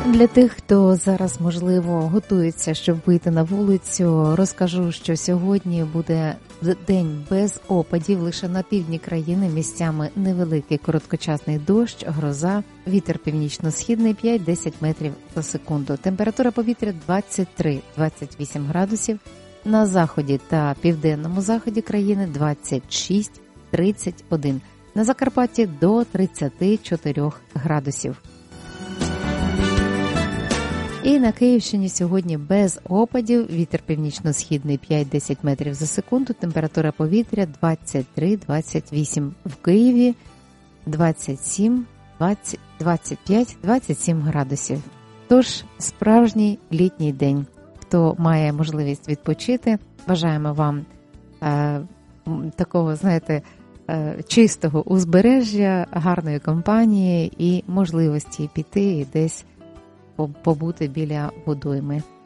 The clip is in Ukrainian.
Для тих, хто зараз, можливо, готується, щоб вийти на вулицю, розкажу, що сьогодні буде день без опадів, лише на півдні країни місцями невеликий короткочасний дощ, гроза, вітер північно-східний 5-10 метрів за секунду. Температура повітря 23-28 градусів, на заході та південному заході країни 26-31, на Закарпатті до 34 градусів. І на Київщині сьогодні без опадів, вітер північно-східний 5-10 метрів за секунду, температура повітря 23-28, в Києві 25-27 градусів. Тож справжній літній день. Хто має можливість відпочити, бажаємо вам такого, знаєте, чистого узбережжя, гарної компанії і можливості піти і десь побути біля водойми.